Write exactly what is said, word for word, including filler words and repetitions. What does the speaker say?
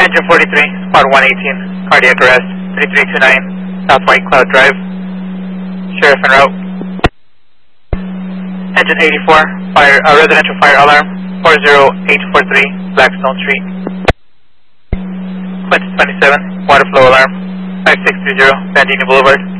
Engine forty-three, spot one eighteen, cardiac arrest, three three two nine, South White Cloud Drive. Sheriff en route. Engine eighty-four, fire, uh, residential fire alarm, four zero eight four three, Blackstone Street. Quincy twenty-seven, water flow alarm, five six three zero, Bandini Boulevard.